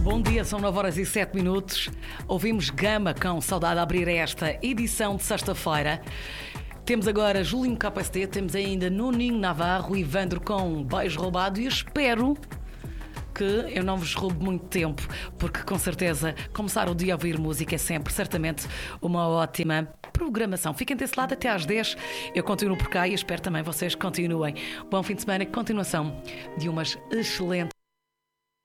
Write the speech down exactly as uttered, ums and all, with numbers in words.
Bom dia, são nove horas e sete minutos. Ouvimos Gama com Saudade a abrir esta edição de sexta-feira. Temos agora Julinho K S T, temos ainda Nuninho Navarro e Ivandro com Beijo Roubado e eu espero que eu não vos roube muito tempo, porque com certeza começar o dia a ouvir música é sempre, certamente, uma ótima programação. Fiquem desse lado até às dez. Eu continuo por cá e espero também vocês continuem. Bom fim de semana e continuação de umas excelentes